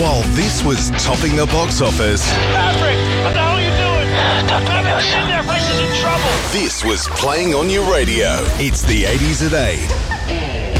While this was topping the box office, Patrick, what the hell are you doing? Patrick, in there, place is in trouble. this was playing on your radio. It's the 80s at 8